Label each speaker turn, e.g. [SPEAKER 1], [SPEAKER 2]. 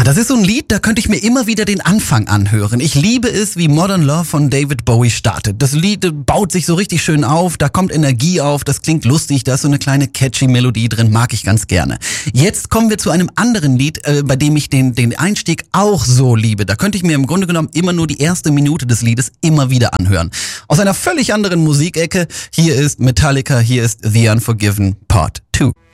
[SPEAKER 1] das ist so ein Lied, da könnte ich mir immer wieder den Anfang anhören. Ich liebe es, wie Modern Love von David Bowie startet. Das Lied baut sich so richtig schön auf, da kommt Energie auf, das klingt lustig, da ist so eine kleine catchy Melodie drin, mag ich ganz gerne. Jetzt kommen wir zu einem anderen Lied, bei dem ich den Einstieg auch so liebe. Da könnte ich mir im Grunde genommen immer nur die erste Minute des Liedes immer wieder anhören. Aus einer völlig anderen Musikecke, hier ist Metallica, hier ist The Unforgiven Part 2.